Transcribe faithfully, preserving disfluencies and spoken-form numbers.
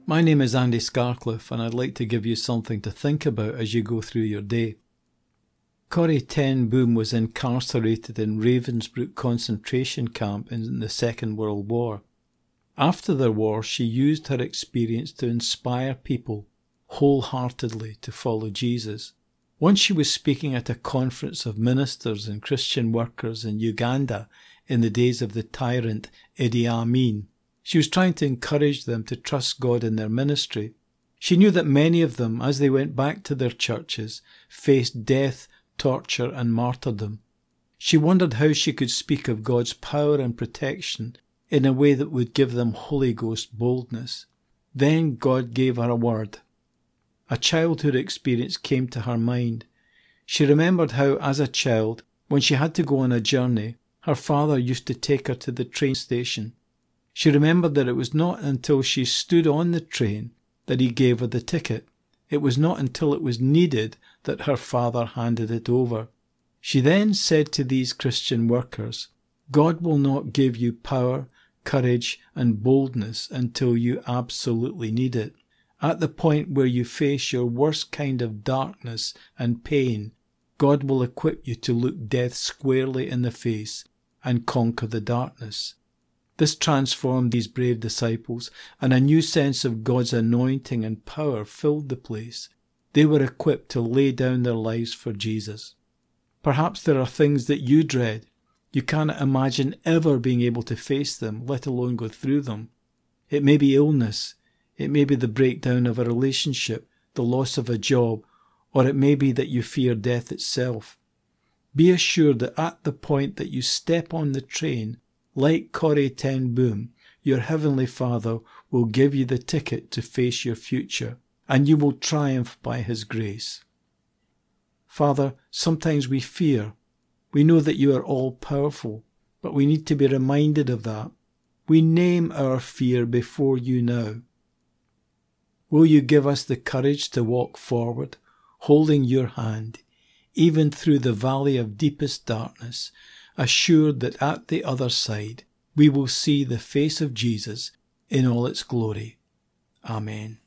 My name is Andy Scarcliffe, and I'd like to give you something to think about as you go through your day. Corrie ten Boom was incarcerated in Ravensbrück concentration camp in the Second World War. After the war, she used her experience to inspire people wholeheartedly to follow Jesus. Once she was speaking at a conference of ministers and Christian workers in Uganda in the days of the tyrant Idi Amin. She was trying to encourage them to trust God in their ministry. She knew that many of them, as they went back to their churches, faced death, torture and martyrdom. She wondered how she could speak of God's power and protection in a way that would give them Holy Ghost boldness. Then God gave her a word. A childhood experience came to her mind. She remembered how, as a child, when she had to go on a journey, her father used to take her to the train station. She remembered that it was not until she stood on the train that he gave her the ticket. It was not until it was needed that her father handed it over. She then said to these Christian workers, God will not give you power, courage and boldness until you absolutely need it. At the point where you face your worst kind of darkness and pain, God will equip you to look death squarely in the face and conquer the darkness. This transformed these brave disciples, and a new sense of God's anointing and power filled the place. They were equipped to lay down their lives for Jesus. Perhaps there are things that you dread. You cannot imagine ever being able to face them, let alone go through them. It may be illness. It may be the breakdown of a relationship, the loss of a job, or it may be that you fear death itself. Be assured that at the point that you step on the train, like Corrie ten Boom, your Heavenly Father will give you the ticket to face your future, and you will triumph by His grace. Father, sometimes we fear. We know that you are all-powerful, but we need to be reminded of that. We name our fear before you now. Will you give us the courage to walk forward, holding your hand, even through the valley of deepest darkness, assured that at the other side we will see the face of Jesus in all its glory. Amen.